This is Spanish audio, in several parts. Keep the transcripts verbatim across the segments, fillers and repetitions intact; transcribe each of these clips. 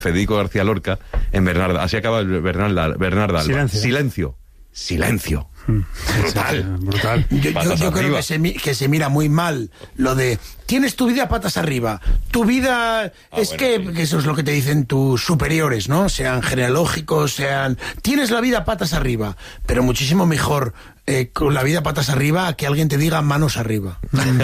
Federico García Lorca en Bernarda. Así acaba el Bernarda, Bernarda Alba. Silencio. Silencio. Silencio. Brutal. Brutal. Yo, yo, yo creo que se, que se mira muy mal lo de tienes tu vida patas arriba. Tu vida ah, es bueno, que, sí. que eso es lo que te dicen tus superiores, ¿no? Sean genealógicos, sean... Tienes la vida patas arriba, pero muchísimo mejor eh, con la vida patas arriba que alguien te diga manos arriba.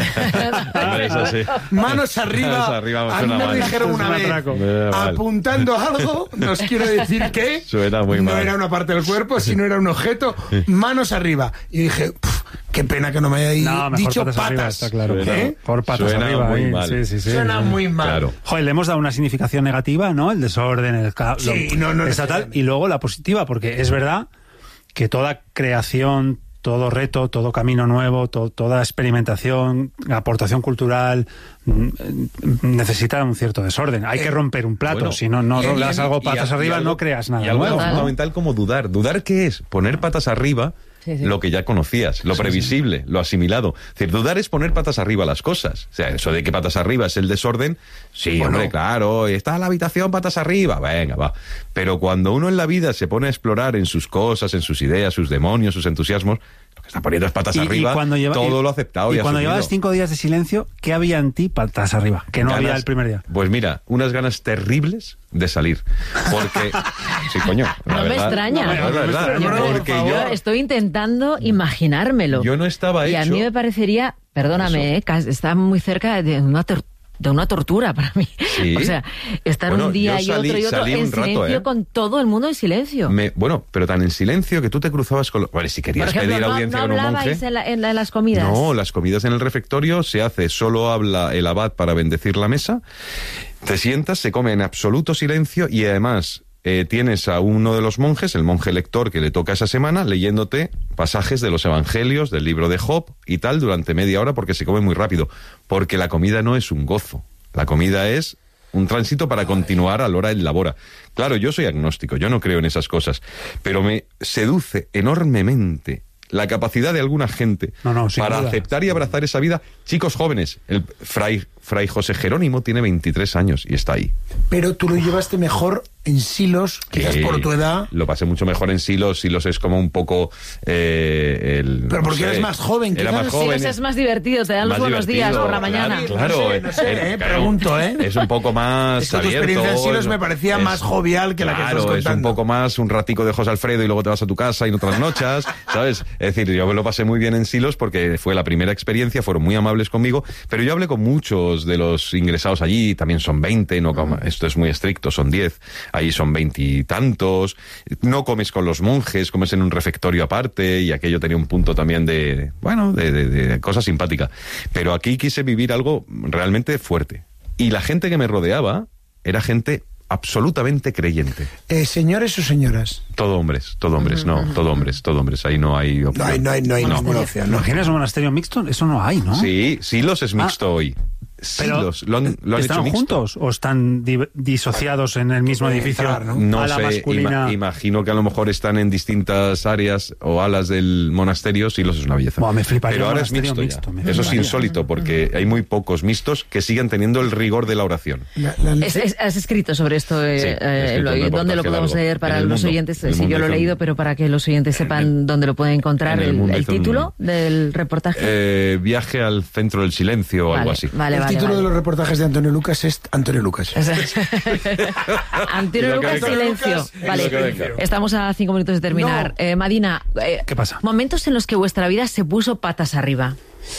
Eso sí. Manos arriba. Manos arriba a mí me mal. dijeron una vez, eh, apuntando algo, nos quiere decir que suena muy no mal. Era una parte del cuerpo, sino era un objeto. Manos arriba. Y dije, qué pena que no me haya no, dicho patas. patas. Arriba, está claro. Suena, ¿Eh? Por patas suena arriba. muy ahí. mal. Sí, sí, sí, suena sí. muy mal. Claro. Joder, le hemos dado una significación negativa, ¿no? El desorden, el caos. Sí, no, no estatal. Y luego la positiva, porque es verdad que toda creación, todo reto, todo camino nuevo, to, toda experimentación, aportación cultural, necesita un cierto desorden. Hay eh, que romper un plato, bueno, si no, no rolas algo patas y, arriba, y algo, no creas nada y algo nuevo. tan fundamental como dudar. ¿Dudar qué es? Poner patas arriba sí, sí. lo que ya conocías, lo sí, previsible, sí. lo asimilado. Es decir, dudar es poner patas arriba las cosas. O sea, eso de que patas arriba es el desorden, sí, bueno. hombre, claro, está en la habitación patas arriba, venga, va. Pero cuando uno en la vida se pone a explorar en sus cosas, en sus ideas, sus demonios, sus entusiasmos, lo que está poniendo es patas y, arriba, y cuando lleva, todo y, lo aceptado y y cuando asumido. llevabas cinco días de silencio, ¿qué había en ti patas arriba? Que no ganas, había el primer día. Pues mira, unas ganas terribles de salir. Porque... sí, coño. No verdad, me extraña. No, no, no, verdad, yo, porque yo, yo estoy intentando imaginármelo. Yo no estaba y hecho... Y a mí me parecería, perdóname, eh, está muy cerca de una tortura. De una tortura para mí. ¿Sí? O sea, estar bueno, un día salí, y otro y otro en rato, silencio ¿eh? con todo el mundo en silencio. Me, bueno, pero tan en silencio que tú te cruzabas con... Lo, vale, si querías Por ejemplo, pedir no, audiencia no con un monje... hablabais en, la, en, la, en las comidas. No, las comidas en el refectorio se hace, solo habla el abad para bendecir la mesa, te sientas, se come en absoluto silencio y además... Eh, tienes a uno de los monjes, el monje lector que le toca esa semana, leyéndote pasajes de los evangelios, del libro de Job y tal, durante media hora, porque se come muy rápido. Porque la comida no es un gozo. La comida es un tránsito para continuar a l'hora et labora. Claro, yo soy agnóstico, yo no creo en esas cosas, pero me seduce enormemente la capacidad de alguna gente no, no, para duda. aceptar y abrazar esa vida. Chicos jóvenes, el fray, fray José Jerónimo tiene veintitrés años y está ahí. Pero tú lo llevaste mejor en Silos, quizás eh, por tu edad. Lo pasé mucho mejor en Silos. Silos es como un poco... Eh, el, pero porque no sé, eres más joven, era quizás. más joven. Silos es más divertido, te dan los buenos días por la mañana. Claro, no sé, no sé, eh, eh, pregunto, ¿eh? Es un poco más Esta tu abierto. experiencia en Silos me parecía es, más jovial que claro, la que estás contando. Es un poco más un ratico de José Alfredo y luego te vas a tu casa y no trasnochas, ¿sabes? Es decir, yo me lo pasé muy bien en Silos porque fue la primera experiencia, fueron muy amables conmigo, pero yo hablé con muchos de los ingresados allí, también son veinte, no, mm. esto es muy estricto, son diez, ahí son veintitantos, no comes con los monjes, comes en un refectorio aparte y aquello tenía un punto también de, bueno, de, de, de cosa simpática. Pero aquí quise vivir algo realmente fuerte. Y la gente que me rodeaba era gente absolutamente creyente. Eh, ¿Señores o señoras? Todo hombres, todo hombres, no, todo hombres, todo hombres, ahí no hay opción. No hay, no hay, no hay no. ninguna opción. ¿No? ¿Imaginas un monasterio mixto? Eso no hay, ¿no? Sí, Silos es mixto ah. hoy. Silos, lo han, lo han ¿Están hecho mixto. juntos o están di disociados en el mismo edificio? Entrar, ¿no? No a la sé, masculina... ima imagino que a lo mejor están en distintas áreas o alas del monasterio. Silos es una belleza. Buah, me fliparía. Pero ahora es mixto, mixto me Eso es insólito porque hay muy pocos mixtos que siguen teniendo el rigor de la oración. La, la... Es, es, has escrito sobre esto, eh, sí, eh, lo, ¿dónde lo podemos leer para los mundo, oyentes? Sí, yo lo he leído, pero para que los oyentes sepan el, dónde lo pueden encontrar, el, el, el título un, del reportaje. Eh, viaje al centro del silencio o vale, algo así. Vale, el vale, título vale. de los reportajes de Antonio Lucas es Antonio Lucas. Antonio Lucas, silencio. Lucas, vale, estamos a cinco minutos de terminar. No. Eh, Madina, eh, ¿qué pasa? Momentos en los que vuestra vida se puso patas arriba.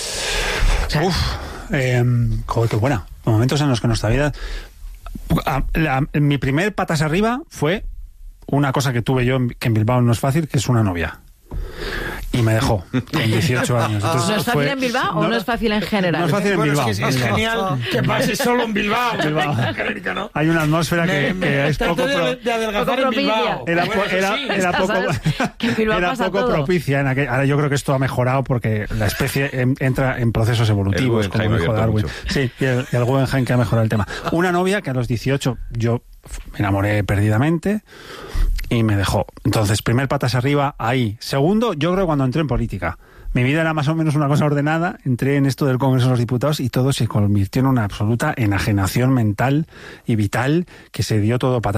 O sea, Uf, eh, joder, qué buena. Momentos en los que nuestra vida... La, la, mi primer patas arriba fue una cosa que tuve yo, que en Bilbao no es fácil, que es una novia. Y me dejó en dieciocho años. Entonces, ¿No es fácil fue, en Bilbao no, o no es fácil en general? No es fácil en bueno, Bilbao. Es, que es, es genial que pase solo en Bilbao. Bilbao. ¿No? Hay una atmósfera que, me, que me es poco, de, de adelgazar en Bilbao. Era, bueno, era, sí, era poco, era poco propicia. En aquel, ahora yo creo que esto ha mejorado porque la especie en, entra en procesos evolutivos, como dijo Darwin. Mucho. Sí, y el, y el Guggenheim que ha mejorado el tema. Una novia que a los dieciocho yo me enamoré perdidamente. y me dejó. Entonces, primer patas arriba, ahí. Segundo, yo creo cuando entré en política. Mi vida era más o menos una cosa ordenada, entré en esto del Congreso de los Diputados y todo se convirtió en una absoluta enajenación mental y vital que se dio todo patas